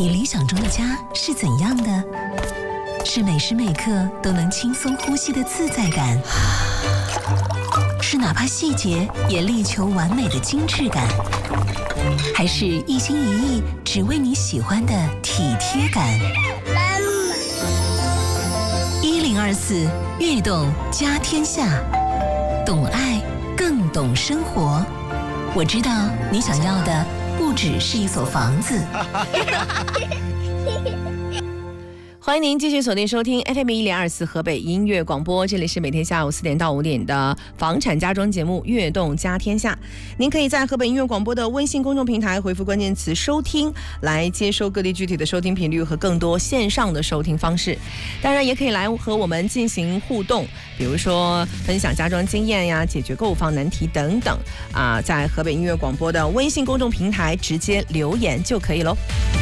你理想中的家是怎样的？是每时每刻都能轻松呼吸的自在感，是哪怕细节也力求完美的精致感，还是一心一意只为你喜欢的体贴感？1024悦动家天下，懂爱更懂生活。我知道你想要的不只是一所房子。 欢迎您继续锁定收听 FM1024河北音乐广播，这里是每天下午4点到5点的房产家装节目《悦动家天下》。您可以在河北音乐广播的微信公众平台回复关键词收听，来接收各地具体的收听频率和更多线上的收听方式。当然也可以来和我们进行互动，比如说分享家装经验呀，解决购房难题等等在河北音乐广播的微信公众平台直接留言就可以咯。